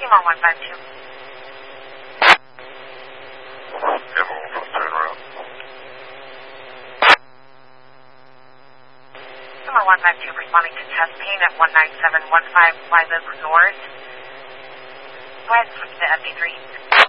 Lima 152. Echo, turn around. Lima 152 responding to test pain at 19715 Live North. Go ahead and switch to FD3.